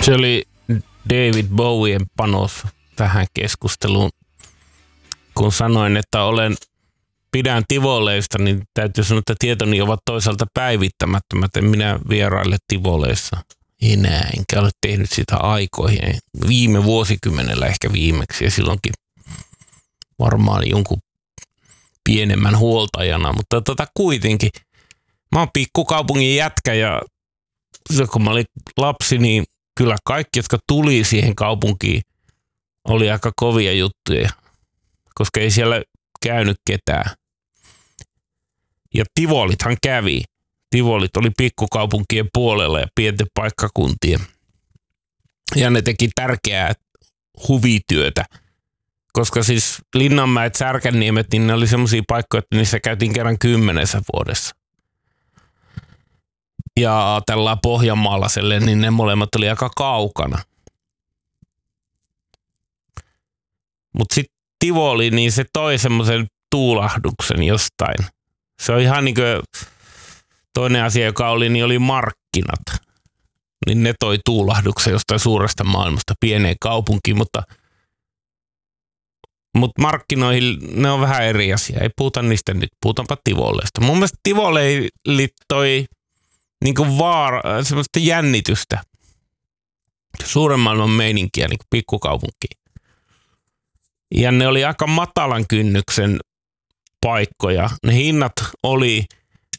Se oli David Bowien panos tähän keskusteluun. Kun sanoin, että pidän tivoleista, niin täytyy sanoa, että tietoni ovat toisaalta päivittämättömät. En minä vieraille tivoleissa enää, enkä ole tehnyt sitä aikoihin. Viime vuosikymmenellä ehkä viimeksi ja silloinkin varmaan jonkun pienemmän huoltajana, mutta kuitenkin. Mä oon pikkukaupungin jätkä ja kun mä olin lapsi, niin kyllä kaikki, jotka tuli siihen kaupunkiin, oli aika kovia juttuja, koska ei siellä käynyt ketään. Ja tivolithan kävi. Tivolit oli pikkukaupunkien puolella ja pienten paikkakuntien. Ja ne teki tärkeää huvityötä. Koska siis Linnanmäet, Särkänniemet, niin ne oli semmoisia paikkoja, että niissä käytiin kerran 10 vuodessa. Ja tällä Pohjanmaalaiselle, niin ne molemmat oli aika kaukana. Mutta sitten Tivoli, niin se toi semmoisen tuulahduksen jostain. Se on ihan niin kuin toinen asia, joka oli, niin oli markkinat. Niin ne toi tuulahduksen jostain suuresta maailmasta pieneen kaupunkiin, mutta markkinoihin ne on vähän eri asia. Ei puhuta niistä nyt, puhutaanpa Tivoleista. Mun mielestä Tivoleille toi niin kuin semmoista jännitystä. Suuren maailman meininkiä niin kuin pikkukaupunkiin. Ja ne oli aika matalan kynnyksen paikkoja. Ne hinnat oli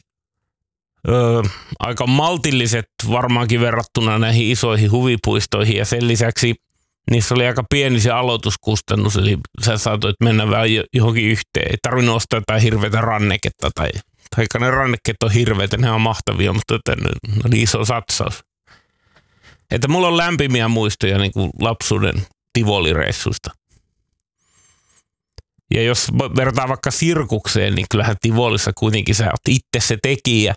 aika maltilliset varmaankin verrattuna näihin isoihin huvipuistoihin. Ja sen lisäksi niissä oli aika pieni se aloituskustannus. Eli sä saatoit mennä vähän johonkin yhteen. Ei tarvinnut ostaa jotain hirveätä ranneketta. Tai ne rannekkeet on hirveitä, ne on mahtavia, mutta ne oli iso satsaus. Että mulla on lämpimiä muistoja niin kuin lapsuuden Tivoli-reissuista. Ja jos vertaa vaikka sirkukseen, niin kyllähän Tivolissa kuitenkin sä oot itse se tekijä.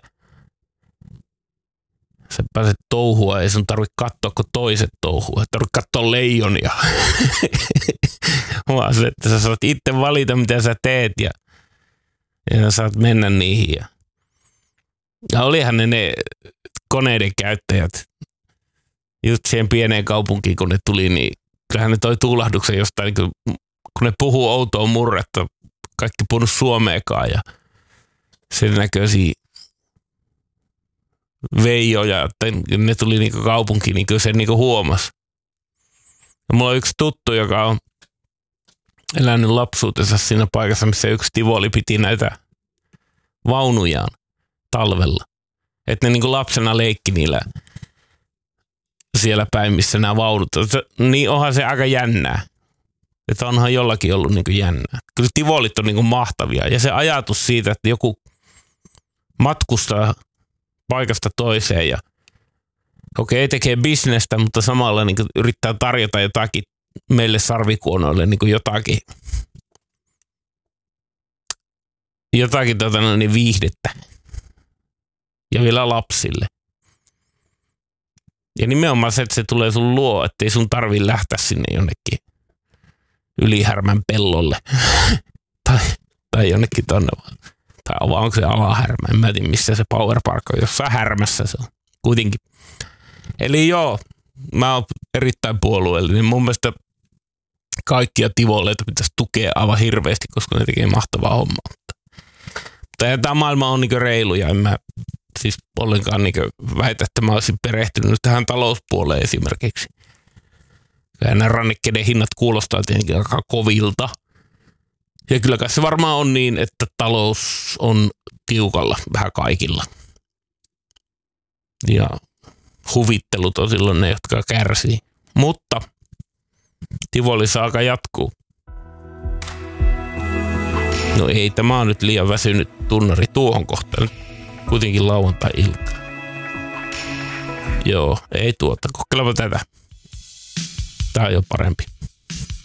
Sä pääset touhua, ei sun tarvitse katsoa, kun toiset touhua. Ei tarvitse katsoa leijonia. Vaan se, että sä saat itse valita, mitä sä teet ja sä saat mennä niihin. Ja olihan ne koneiden käyttäjät just siihen pieneen kaupunkiin, kun ne tuli, niin kyllähän ne toi tuulahduksen jostain, niin kun ne puhuu outoa murretta, kaikki puhunut suomeekaan ja sen näköisiä veijoja, että ne tuli niinku kaupunkiin, niin kyllä se niinku huomasi. Ja mulla on yksi tuttu, joka on elänyt lapsuutensa siinä paikassa, missä yksi Tivoli piti näitä vaunujaan talvella. Että ne niinku lapsena leikki niillä siellä päin, missä nämä vaunut. Niin onhan se aika jännää. Että onhan jollakin ollut niinku jännää. Kyllä Tivolit on niinku mahtavia. Ja se ajatus siitä, että joku matkustaa paikasta toiseen ja tekee bisnestä, mutta samalla niinku yrittää tarjota jotakin meille sarvikuonoille niinku jotakin viihdettä. Ja vielä lapsille. Ja nimenomaan se, että se tulee sun luo, ettei sun tarvii lähteä sinne jonnekin Ylihärmän pellolle. tai jonnekin tonne vaan. Tai onko se Alahärmä, en mä tiedä missä se Power Park on, jossain Härmässä se on. Kuitenkin. Eli joo, mä oon erittäin puolueellinen. Mun mielestä kaikkia Tivoleita pitäisi tukea aivan hirveästi, koska ne tekee mahtavaa hommaa. Mutta tämä maailma on niinku reilu ja en mä siis ollenkaan niinku väitä, että mä olisin perehtynyt tähän talouspuoleen esimerkiksi. Ja nämä rannekkeiden hinnat kuulostaa tietenkin aika kovilta. Ja kyllä kai se varmaan on niin, että talous on tiukalla vähän kaikilla. Ja huvittelut on silloin ne, jotka kärsii. Mutta Tivoli-saaga jatkuu. No ei, tämä on nyt liian väsynyt tunnari tuohon kohtaan. Kuitenkin lauantai-ilta. Joo, ei kokeilepa tätä. Tää on jo parempi.